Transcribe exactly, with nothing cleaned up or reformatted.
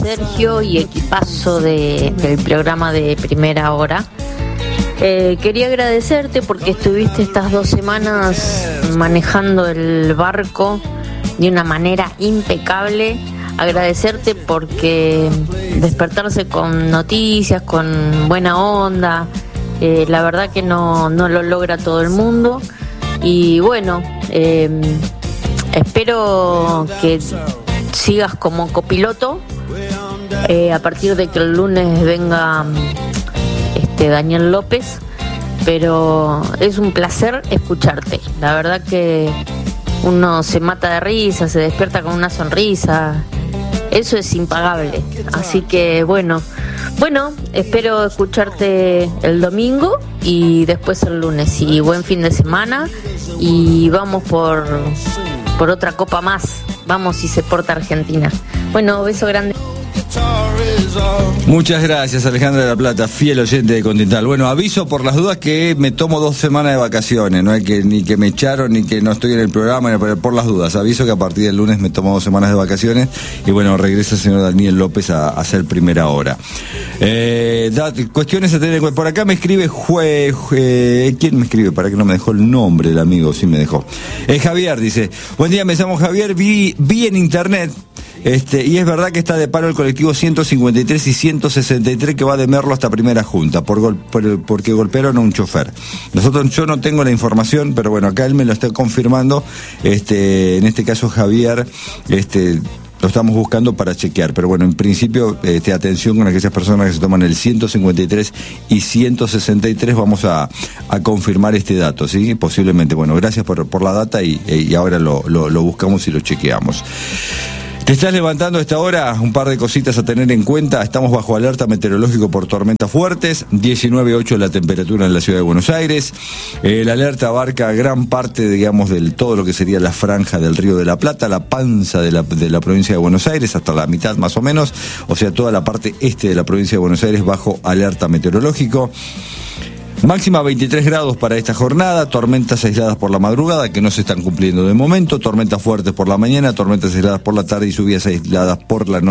Sergio y equipazo de, del programa de Primera Hora. Eh, quería agradecerte porque estuviste estas dos semanas manejando el barco de una manera impecable. Agradecerte porque despertarse con noticias, con buena onda, eh, la verdad que no, no lo logra todo el mundo. Y bueno, eh, espero que sigas como copiloto. Eh, a partir de que el lunes venga este Daniel López, pero es un placer escucharte. La verdad que uno se mata de risa, se despierta con una sonrisa. Eso es impagable. Así que bueno, bueno, espero escucharte el domingo y después el lunes. Y buen fin de semana y vamos por, por otra copa más. Vamos si se porta Argentina. Bueno, beso grande. Muchas gracias, Alejandra de la Plata, fiel oyente de Continental. Bueno, aviso por las dudas que me tomo dos semanas de vacaciones, no es que ni que me echaron ni que no estoy en el programa, pero por las dudas, aviso que a partir del lunes me tomo dos semanas de vacaciones y bueno, regresa el señor Daniel López a, a hacer Primera Hora. Eh, da, cuestiones a tener en cuenta. Por acá me escribe jue, jue, ¿quién me escribe? Para que no me dejó el nombre el amigo, sí me dejó. Eh, Javier dice, buen día, me llamo Javier, vi, vi en internet Este, y es verdad que está de paro el colectivo ciento cincuenta y tres y ciento sesenta y tres que va de Merlo hasta Primera Junta, por gol, por, porque golpearon a un chofer. Nosotros, yo no tengo la información, pero bueno, acá él me lo está confirmando. Este, en este caso Javier, este, lo estamos buscando para chequear, pero bueno, en principio, este, atención con aquellas personas que se toman el ciento cincuenta y tres y ciento sesenta y tres, vamos a, a confirmar este dato, ¿sí? Posiblemente, bueno, gracias por, por la data y, y ahora lo, lo, lo buscamos y lo chequeamos. Te estás levantando a esta hora, un par de cositas a tener en cuenta. Estamos bajo alerta meteorológico por tormentas fuertes, diecinueve punto ocho la temperatura en la ciudad de Buenos Aires. Eh, la alerta abarca gran parte, digamos, de todo lo que sería la franja del Río de la Plata, la panza de la, de la provincia de Buenos Aires, hasta la mitad más o menos, o sea, toda la parte este de la provincia de Buenos Aires bajo alerta meteorológico. Máxima veintitrés grados para esta jornada, tormentas aisladas por la madrugada que no se están cumpliendo de momento, tormentas fuertes por la mañana, tormentas aisladas por la tarde y lluvias aisladas por la noche.